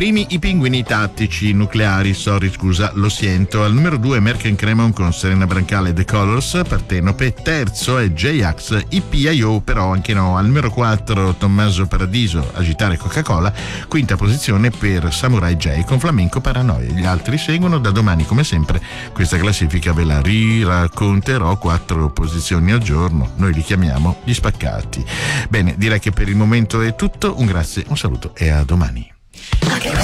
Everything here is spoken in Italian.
Primi i Pinguini Tattici Nucleari, sorry scusa, lo sento. Al numero 2 Merck Cremon con Serena Brancale The Colors, Partenope. Terzo è J-Ax EPIO, però anche no. Al numero 4 Tommaso Paradiso, Agitare Coca-Cola. Quinta posizione per Samurai J con Flamenco Paranoia. Gli altri seguono. Da domani come sempre questa classifica ve la riracconterò, 4 posizioni al giorno, noi li chiamiamo gli spaccati. Bene, direi che per il momento è tutto, un grazie, un saluto e a domani.